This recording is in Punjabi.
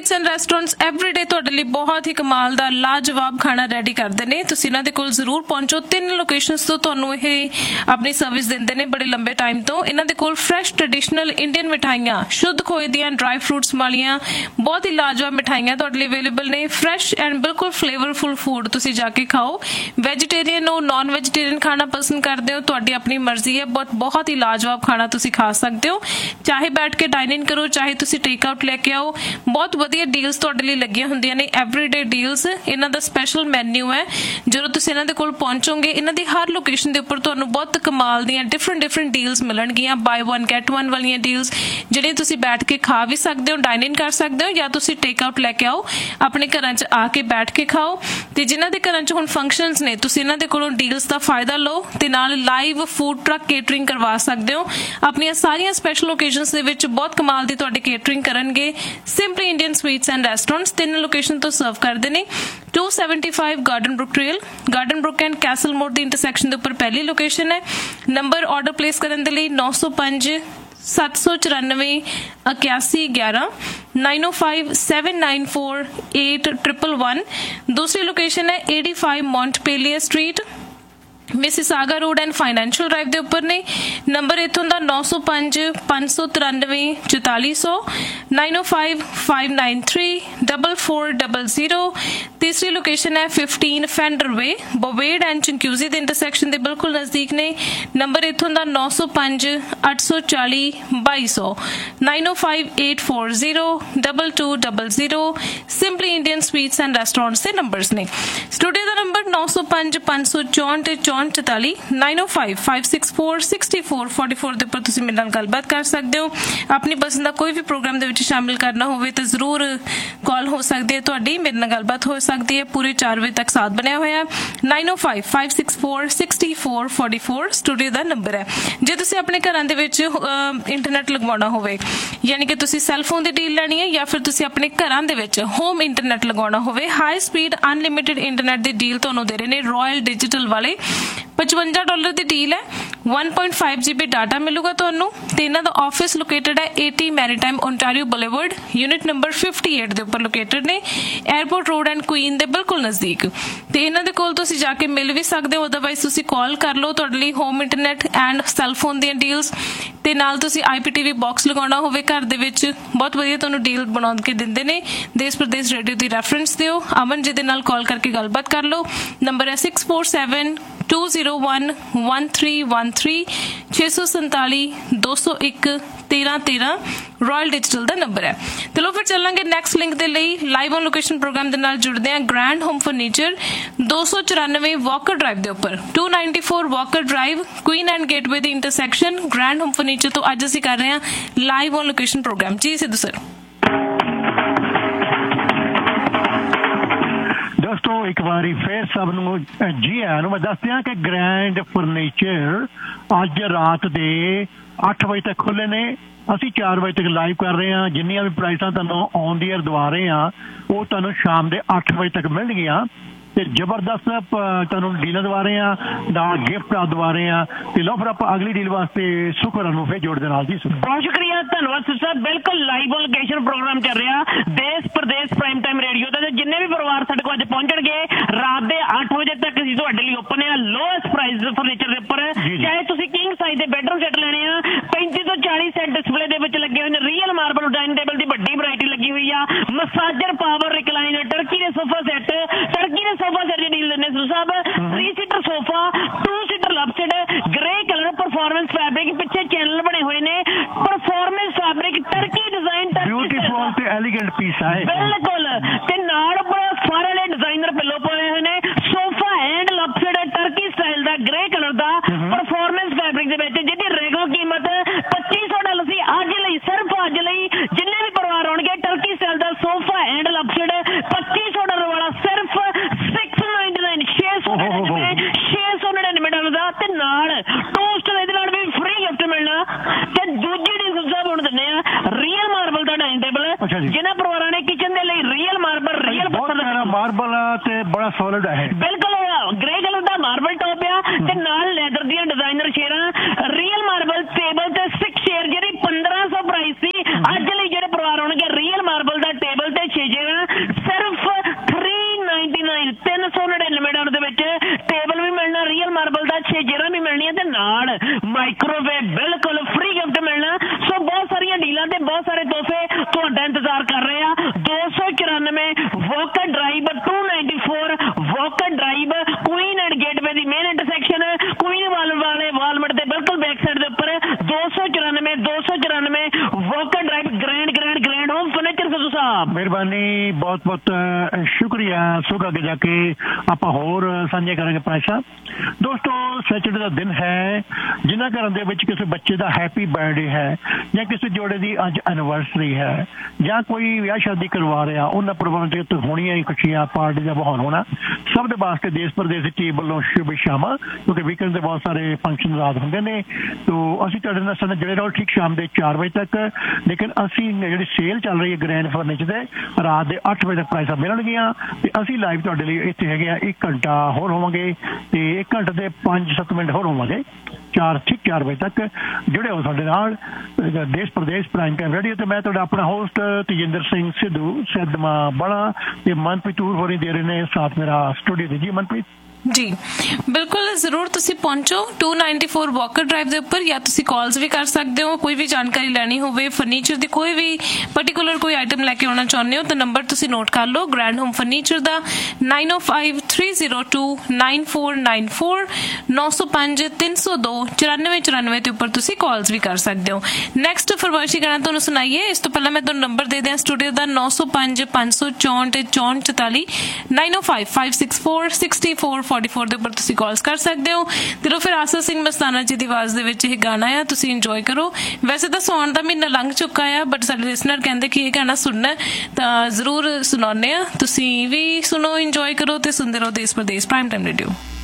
स्वीट्स एंड रेस्टोरेंट्स एवरीडे तुहाडे लई बहुत ही कमाल दा लाजवाब खाना रेडी करदे ने। तुसीं इन्हां दे कोल जरूर पहुंचो। 3 लोकेशनस तो तुहानूं इह अपनी सर्विस दिंदे ने बड़े लंबे टाइम तो। इन्हां दे कोल फ्रैश ट्रेडिशनल इंडियन मिठाइयां, शुद्ध खोए दियां ड्राई फ्रूट्स वालियां बहुत ही लाजवाब मिठाइयां तुहाडे लई अवेलेबल ने। फ्रैश एंड बिल्कुल फ्लेवरफुल फूड तुसीं जाके खाओ। वैजीटेरियन हो, नॉन वैजीटेरियन खाना पसंद करदे हो, तुहाडी अपनी मर्जी है। बहुत ही लाजवाब खाना तुसीं खा सकदे हो। चाहे बैठ के डाइन इन करो, चाहे तुसीं टेक आउट लेके आओ। बहुत वधिया डील्स तुहाडे लई लगीਆਂ ਹੁੰਦੀਆਂ ਨੇ, एवरीडे डील्स। इन्हां दा स्पैशल मैन्यू है। ਜਦੋਂ ਤੁਸੀਂ ਇਹਨਾਂ ਦੇ ਕੋਲ ਪਹੁੰਚੋਗੇ, ਇਹਨਾਂ ਦੀ ਹਰ ਲੋਕੇਸ਼ਨ ਦੇ ਉੱਪਰ ਤੁਹਾਨੂੰ ਬਹੁਤ ਕਮਾਲ ਦੀਆਂ ਡਿਫਰੈਂਟ ਡील्स ਮਿਲਣਗੀਆਂ। ਬਾਈ 1 ਗੈਟ 1 ਵਾਲੀਆਂ डील्स ਜਿਹੜੀਆਂ ਤੁਸੀਂ ਬੈਠ ਕੇ ਖਾ ਵੀ ਸਕਦੇ ਹੋ, ਡਾਈਨ ਇਨ ਕਰ ਸਕਦੇ ਹੋ, ਜਾਂ ਤੁਸੀਂ ਟੇਕ ਆਊਟ ਲੈ ਕੇ ਆਓ, ਆਪਣੇ ਘਰਾਂ 'ਚ ਆ ਕੇ ਬੈਠ ਕੇ ਖਾਓ। ਤੇ ਜਿਨ੍ਹਾਂ ਦੇ ਘਰਾਂ 'ਚ ਹੁਣ ਫੰਕਸ਼ਨਸ ਨੇ, ਤੁਸੀਂ ਇਹਨਾਂ ਦੇ ਕੋਲੋਂ डील्स ਦਾ ਫਾਇਦਾ ਲਓ ਤੇ ਨਾਲ ਲਾਈਵ ਫੂਡ ਟਰੱਕ ਕੇਟਰਿੰਗ ਕਰਵਾ ਸਕਦੇ ਹੋ। ਆਪਣੀਆਂ ਸਾਰੀਆਂ ਸਪੈਸ਼ਲ ਓਕੇਜ਼ਨਸ ਦੇ ਵਿੱਚ ਬਹੁਤ ਕਮਾਲ ਦੀ ਤੁਹਾਡੀ ਕੇਟਰਿੰਗ ਕਰਨਗੇ। Simply Indian sweets and restaurants 3 location ਤੋਂ ਸਰਵ ਕਰਦੇ ਨੇ। 275 garden Brook trail, garden Brook and Castell ਮੋੜ ਦੀ ਇੰਟਰਸੈਕਸ਼ਨ ਦੇ ਉੱਪਰ ਪਹਿਲੀ ਲੋਕੇਸ਼ਨ ਹੈ। ਨੰਬਰ ਆਰਡਰ ਪਲੇਸ ਕਰਨ ਦੇ ਲਈ 905 794 8111 905 794 8111। दूसरी लोकेशन है 85 Montpellier street, Mississauga road and financial drive के उपर ने। नंबर इथों का 905 593 4400 905 593 4400। तीसरी लोकेशन है 15 फेंडर वे, बोवेड एंड चंक्यूजी के इंटरसैक्शन के बिल्कुल नज़दीक ने। नंबर इथों का 905 840 2200 905 840 2200। Simply Indian sweets and restaurants के नंबर्स ने। स्टूडियो का नंबर 905 564 44 905 564 6444 ਦੇ ਉੱਪਰ ਤੁਸੀਂ ਮੇਰੇ ਨਾਲ ਗੱਲਬਾਤ ਕਰ ਸਕਦੇ ਹੋ। ਆਪਣੀ ਪਸੰਦ ਦਾ ਕੋਈ ਵੀ ਪ੍ਰੋਗਰਾਮ ਦੇ ਵਿੱਚ ਸ਼ਾਮਿਲ ਕਰਨਾ ਹੋਵੇ ਤਾਂ ਜ਼ਰੂਰ ਕਾਲ ਹੋ ਸਕਦੀ ਹੈ ਤੁਹਾਡੀ, ਮੇਰੇ ਨਾਲ ਗੱਲਬਾਤ ਹੋ ਸਕਦੀ ਹੈ। ਪੂਰੇ 4 ਵਜੇ ਤੱਕ ਸਾਥ ਬਣਿਆ ਹੋਇਆ। 905 564 6444 ਸਟੂਡੀਓ ਦਾ ਨੰਬਰ ਹੈ। ਜੇ ਤੁਸੀਂ ਆਪਣੇ ਘਰਾਂ ਦੇ ਵਿੱਚ ਇੰਟਰਨੈਟ ਲਗਵਾਉਣਾ ਹੋਵੇ, ਯਾਨੀ ਕਿ ਤੁਸੀਂ ਸੈੱਲਫੋਨ ਦੀ ਡੀਲ ਲੈਣੀ ਹੈ ਜਾਂ ਫਿਰ ਤੁਸੀਂ ਆਪਣੇ ਘਰਾਂ ਦੇ ਵਿੱਚ ਹੋਮ ਇੰਟਰਨੈਟ ਲਗਵਾਉਣਾ ਹੋਵੇ, ਹਾਈ ਸਪੀਡ ਅਨਲਿਮਿਟਿਡ ਇੰਟਰਨੈਟ ਦੀ ਡੀਲ ਤੁਹਾਨੂੰ ਦੇ ਰਹੇ ਨੇ ਰਾਇਲ ਡਿਜੀਟਲ ਵਾਲੇ। $55 ਦੀ ਡੀਲ ਹੈ। 1.5 GB डाटा मिलूगा ਤੁਹਾਨੂੰ ਤੇ ਇਹਨਾਂ ਦਾ ਆਫਿਸ ਲੋਕੇਟਡ ਹੈ 80 maritime Ontario boulevard, unit number 58 ਦੇ ਉੱਪਰ ਲੋਕੇਟਡ ਨੇ, 에ਅਰਪੋਰਟ ਰੋਡ ਐਂਡ ਕੁਈਨ ਦੇ ਬਿਲਕੁਲ ਨਜ਼ਦੀਕ। ਤੇ ਇਹਨਾਂ ਦੇ ਕੋਲ ਤੁਸੀਂ ਜਾ ਕੇ ਮਿਲ ਵੀ ਸਕਦੇ ਹੋ, ਅਦਰਵਾਈਜ਼ ਤੁਸੀਂ ਕਾਲ ਕਰ ਲਓ। ਤੁਹਾਡੇ ਲਈ ਹੋਮ ਇੰਟਰਨੈਟ ਐਂਡ ਸੈੱਲਫੋਨ ਦੀਆਂ ਡੀਲਸ ਤੇ ਨਾਲ ਤੁਸੀਂ IPTV ਬਾਕਸ ਲਗਾਉਣਾ ਹੋਵੇ ਘਰ ਦੇ ਵਿੱਚ, ਬਹੁਤ ਵਧੀਆ ਤੁਹਾਨੂੰ ਡੀਲ ਬਣਾ ਕੇ ਦਿੰਦੇ ਨੇ। ਦੇਸ਼ ਪ੍ਰਦੇਸ਼ ਰੇਡੀਓ ਦੀ ਰੈਫਰੈਂਸ ਦਿਓ, ਅਮਨ ਜੀ ਦੇ ਨਾਲ ਕਾਲ ਕਰਕੇ ਗੱਲਬਾਤ ਕਰ ਲਓ। ਨੰਬਰ ਹੈ 647 201 1313 647 201 1313 ਰਾਇਲ ਡਿਜੀਟਲ ਦਾ ਨੰਬਰ ਹੈ। ਚਲੋ ਫਿਰ ਚੱਲਾਂਗੇ ਨੈਕਸਟ ਲਿੰਕ ਦੇ ਲਈ। ਲਾਈਵ ਔਨ ਲੋਕੇਸ਼ਨ ਪ੍ਰੋਗਰਾਮ ਦੇ ਨਾਲ ਜੁੜਦੇ ਹਾਂ grand home furniture 294 Walker drive ਦੇ ਉੱਪਰ, 294 Walker drive, Queen and gateway the intersection. Grand home furniture ਤੋਂ ਅੱਜ ਅਸੀਂ ਕਰ ਰਹੇ ਹਾਂ ਲਾਈਵ ਔਨ ਲੋਕੇਸ਼ਨ ਪ੍ਰੋਗਰਾਮ। ਜੀ ਸਿੱਧੂ ਸਰ। दोस्तों एक बारी फिर सब जी आया मैं दस दिया कि ग्रैंड फर्नीचर अज रात के 8 बजे तक खुले ने। ਅਸੀਂ 4 ਵਜੇ ਤੱਕ ਲਾਈਵ ਕਰ ਰਹੇ ਹਾਂ। ਜਿੰਨੀਆਂ ਵੀ ਪ੍ਰਾਈਸਾਂ ਤੁਹਾਨੂੰ ਔਨ ਦੀ ਏਅਰ ਦਵਾ ਰਹੇ ਹਾਂ ਉਹ ਤੁਹਾਨੂੰ ਸ਼ਾਮ ਦੇ 8 ਵਜੇ ਤੱਕ ਮਿਲਣਗੀਆਂ ਤੇ ਜ਼ਬਰਦਸਤ ਤੁਹਾਨੂੰ ਡੀਲਾਂ ਦਵਾ ਰਹੇ ਹਾਂ, ਨਾਲ ਗਿਫਟ ਦਵਾ ਰਹੇ ਹਾਂ। ਤੇ ਲਓ ਫਿਰ ਆਪਾਂ ਅਗਲੀ ਡੀਲ ਵਾਸਤੇ ਸੁਖਰ ਨੂੰ ਫਿਰ ਜੋੜ ਦੇ ਨਾਲ ਜੀ। ਬਹੁਤ ਸ਼ੁਕਰੀਆ, ਧੰਨਵਾਦ ਸਰ। ਬਿਲਕੁਲ ਲਾਈਵ ਔਨ ਲੋਕੇਸ਼ਨ ਪ੍ਰੋਗਰਾਮ ਚੱਲ ਰਿਹਾ ਦੇਸ਼ ਪ੍ਰਦੇਸ਼ ਪ੍ਰਾਈਮ ਟਾਈਮ ਰੇਡੀਓ ਦਾ। ਜਿੰਨੇ ਵੀ ਪਰਿਵਾਰ ਸਾਡੇ ਕੋਲ ਅੱਜ ਪਹੁੰਚਣਗੇ ਰਾਤ ਦੇ 8 ਵਜੇ ਤੱਕ ਅਸੀਂ ਤੁਹਾਡੇ ਲਈ ਓਪਨ ਆ ਲੋਐਸਟ ਪ੍ਰਾਈਸ ਫਰਨੀਚਰ ਦੇ ਉੱਪਰ। ਚਾਹੇ ਤੁਸੀਂ ਕਿੰਗ ਸਾਈਜ਼ ਦੇ ਬੈਡਰੂਮ ਸੈੱਟ ਲੈਣੇ ਆ, 35 ਤੋਂ 40 ਸੈੱਟ ਡਿਸਪਲੇ ਦੇ ਵਿੱਚ ਲੱਗੇ ਹੋਏ ਨੇ। ਰੀਅਲ ਮਾਰਬਲ ਡਾਈਨਿੰਗ ਟੇਬਲ ਦੀ ਵੱਡੀ ਵੈਰਾਈਟੀ ਲੱਗੀ ਹੋਈ ਆ। ਮਸਾਜਰ ਪਾਵਰ ਰਿਕਲਾਈਨਰ, ਟਰਕੀ ਦੇ ਸੋਫਾ ਸੈੱਟ, ਟਰਕੀ ਦੇ ਸੋਫਾ ਸੈੱਟ ਦੀ ਡੀਲ ਦਿੰਦੇ ਸੁ ਸਾਹਿਬ। 3 seater sofa, 2 seater ਲਵਸਟਡ, grey colour, performance fabric, ਪਿੱਛੇ ਚੈਨਲ ਬਣੇ ਹੋਏ ਨੇ, performance fabric, turkey design, beautiful ਤੇ ਐਲੀਗੈਂਟ ਪੀਸ ਹੈ ਬਿਲਕੁਲ। ਤੇ ਨਾਲ ਸਾਰੇ ਵਾਲੇ ਡਿਜ਼ਾਈਨਰ ਪਿੱਲੋ ਪਏ ਹੋਏ ਨੇ। Sofa and ਲਵਸਟਡ turkey style the grey colour the performance fabric ਦੇ ਵਿੱਚ, ਜਿਹਦੀ ਰੈਗੂਲਰ ਕੀਮਤ $2500 ਸੀ। ਅੱਜ ਲਈ ਸਿਰਫ ਅੱਜ ਲਈ ਜਿੰਨੇ ਵੀ ਪਰਿਵਾਰ ਆਉਣਗੇ turkey style the sofa and ਲਵਸਟਡ $2500 ਵਾਲਾ ਸਿਰਫ $699 ਦਾ। ਤੇ ਨਾਲ ਟੋਸਟਰ ਇਹਦੇ ਨਾਲ ਵੀ ਫ੍ਰੀ ਗਿਫਟ ਮਿਲਣਾ। ਤੇ ਦੂਜੀ ਡੀਲ ਸਾਹਿਬ ਹੁਣ ਦਿੰਦੇ ਆ ਰੀਅਲ ਮਾਰਬਲ ਦਾ ਡਾਈਨਿੰਗ ਟੇਬਲ। ਜਿਹਨਾਂ ਪਰਿਵਾਰਾਂ ਨੇ ਕਿਚਨ ਦੇ ਲਈ ਰੀਅਲ ਮਾਰਬਲ ਮਾਰਬਲ ਤੇ ਬੜਾ ਸੋਲਿਡ ਹੈ, ਬਿਲਕੁਲ ਗ੍ਰੇ ਕਲਰ ਦਾ ਮਾਰਬਲ ਟੌਪ ਆ ਤੇ ਨਾਲ ਲੈਦਰ ਦੀਆਂ ਡਿਜ਼ਾਈਨਰ ਸ਼ੇਰਾਂ। ਰੀਅਲ ਮਾਰਬਲ ਟੇਬਲ ਤੇ 6 ਚੇਅਰ ਜਿਹੜੀ 1500 ਪ੍ਰਾਈਸ ਸੀ। ਅੱਜ ਲਈ ਜਿਹੜੇ ਪਰਿਵਾਰ ਆਉਣਗੇ ਰੀਅਲ ਮਾਰਬਲ ਦਾ ਟੇਬਲ ਤੇ ਬਹੁਤ ਸਾਰੇ ਤੋਹਫੇ ਤੁਹਾਡਾ ਇੰਤਜ਼ਾਰ ਕਰ ਰਹੇ ਆ 294 walker drive 294 walker drive Queen and gateway the main intersection Queen ਵਾਲਮਟ ਦੇ ਬਿਲਕੁਲ ਬੈਕ ਸਾਈਡ ਦੇ ਉੱਪਰ 294 walker drive grand home furniture Sandhu ਸਾਹਿਬ। ਮਿਹਰਬਾਨੀ, ਬਹੁਤ ਬਹੁਤ ਸ਼ੁਕਰੀਆ। ਸੁਖ ਅੱਗੇ ਜਾ ਕੇ ਆਪਾਂ ਹੋਰ ਸਾਂਝੇ ਕਰਾਂਗੇ ਪ੍ਰਾਈਸਾਂ। ਦੋਸਤੋ, ਸੈਚਰਡੇ ਦਾ ਦਿਨ ਹੈ, ਜਿਨ੍ਹਾਂ ਘਰਾਂ ਦੇ ਵਿੱਚ ਕਿਸੇ ਬੱਚੇ ਦਾ ਹੈਪੀ ਬਰਥਡੇ ਹੈ ਜਾਂ ਕਿਸੇ ਜੋੜੇ ਦੀ ਅੱਜ ਐਨੀਵਰਸਰੀ ਹੈ ਜਾਂ ਕੋਈ ਵਿਆਹ ਸ਼ਾਦੀ ਕਰਵਾ ਰਿਹਾ, ਉਹਨਾਂ ਪਰਿਵਾਰਾਂ ਤੇ ਹੋਣੀਆਂ ਹੀ ਖੁਸ਼ੀਆਂ, ਪਾਰਟੀ ਦਾ ਮਾਹੌਲ ਹੋਣਾ ਸਭ ਦੇ ਵਾਸਤੇ ਦੇਸ਼ ਪ੍ਰਦੇਸ਼ ਦੀ ਟੀਮ ਵੱਲੋਂ ਸ਼ੁਭ ਸ਼ਾਮਾਂ, ਕਿਉਂਕਿ ਵੀਕਐਂਡ ਦੇ ਬਹੁਤ ਸਾਰੇ ਫੰਕਸ਼ਨ ਰਾਤ ਹੁੰਦੇ ਨੇ। ਤੋ ਅਸੀਂ ਤੁਹਾਡੇ ਨਾਲ ਸਾਡੇ ਜਿਹੜੇ ਰਹੋ ਠੀਕ ਸ਼ਾਮ ਦੇ 4 ਵਜੇ ਤੱਕ। ਲੇਕਿਨ ਅਸੀਂ ਜਿਹੜੀ ਸੇਲ ਚੱਲ ਰਹੀ ਹੈ ਗ੍ਰੈਂਡ ਫਰਨੀਚਰ ਦੇ, ਰਾਤ ਦੇ 8 ਵਜੇ ਤੱਕ ਪ੍ਰਾਈਸਾਂ ਮਿਲਣਗੀਆਂ ਤੇ ਅਸੀਂ ਲਾਈਵ ਤੁਹਾਡੇ ਲਈ ਇੱਥੇ ਹੈਗੇ ਆ 1 ਘੰਟਾ ਹੋਰ ਹੋਵਾਂਗੇ ਤੇ 1 ਘੰਟੇ ਦੇ 5-7 ਮਿੰਟ ਹੋਰ ਹੋਵਾਂਗੇ 4 ਵਜੇ ਤੱਕ। ਜੁੜੇ ਹੋ ਸਾਡੇ ਨਾਲ ਦੇਸ਼ ਪ੍ਰਦੇਸ਼ ਪ੍ਰਾਈਮ ਟਾਈਮ ਰੇਡੀਓ ਤੇ। ਮੈਂ ਤੁਹਾਡਾ ਆਪਣਾ ਹੋਸਟ ਤੇਜਿੰਦਰ ਸਿੰਘ ਸਿੱਧੂ ਸਿੱਧਮਾ ਬੜਾ ਤੇ ਮਨਪ੍ਰੀਤ ਟੂਰ ਹੋਰੀ ਦੇ ਰਹੇ ਨੇ ਸਾਥ ਮੇਰਾ ਸਟੂਡੀਓ ਦੇ। ਜੀ ਮਨਪ੍ਰੀਤ ਜੀ ਬਿਲਕੁਲ ਜ਼ਰੂਰ ਤੁਸੀਂ ਪਹੁੰਚੋ 294 ਵਾਕਰ ਡਰਾਈਵ ਦੇ ਉੱਪਰ, ਜਾਂ ਤੁਸੀਂ ਕਾਲਸ ਵੀ ਕਰ ਸਕਦੇ ਹੋ। ਕੋਈ ਵੀ ਜਾਣਕਾਰੀ ਲੈਣੀ ਹੋਵੇ ਫਰਨੀਚਰ ਦੀ, ਕੋਈ ਵੀ ਪਾਰਟਿਕੂਲਰ ਕੋਈ ਆਈਟਮ ਲੈ ਕੇ ਆਉਣਾ ਚਾਹੁੰਦੇ ਹੋ ਤਾਂ ਨੰਬਰ ਤੁਸੀਂ ਨੋਟ ਕਰ ਲਓ ਗ੍ਰੈਂਡ ਹੋਮ ਫਰਨੀਚਰ ਦਾ 9053029494 905 302 9494 ਦੇ ਉੱਪਰ ਤੁਸੀਂ ਕਾਲਸ ਵੀ ਕਰ ਸਕਦੇ ਹੋ। ਨੈਕਸਟ ਫਰਮਾਇਸ਼ੀ ਗਾਣਾ ਤੁਹਾਨੂੰ ਸੁਣਾਈਏ। ਇਸ ਤੋਂ ਪਹਿਲਾਂ ਮੈਂ ਤੁਹਾਨੂੰ ਨੰਬਰ ਦੇ ਦਿਆਂ ਸਟੂਡੀਓ ਦਾ 905 564 6444 905 564 6444 ਦੇ ਉੱਪਰ ਤੁਸੀਂ ਕਾਲਸ ਕਰ ਸਕਦੇ ਹੋ। ਦਿਲੋਂ ਫਿਰ ਆਸਾ ਸਿੰਘ ਮਸਤਾਨਾ ਜੀ ਦੀ ਆਵਾਜ਼ ਦੇ ਵਿੱਚ ਇਹ ਗਾਣਾ ਆ, ਤੁਸੀਂ ਇੰਜੋਏ ਕਰੋ। ਵੈਸੇ ਤਾਂ ਸਾਉਣ ਦਾ ਮਹੀਨਾ ਲੰਘ ਚੁੱਕਾ ਆ, ਬਟ ਸਾਡੇ ਲਿਸਨਰ ਕਹਿੰਦੇ ਕਿ ਇਹ ਗਾਣਾ ਸੁਣਨਾ ਤਾਂ ਜ਼ਰੂਰ ਸੁਣਾਉਂਦੇ ਆ। ਤੁਸੀਂ ਵੀ ਸੁਣੋ, ਇੰਜੋਏ ਕਰੋ ਤੇ ਸੁਣਦੇ ਰਹੋ ਦੇਸ਼ ਪ੍ਰਦੇਸ਼ ਪ੍ਰਾਈਮ ਟਾਈਮ ਰੇਡੀਓ।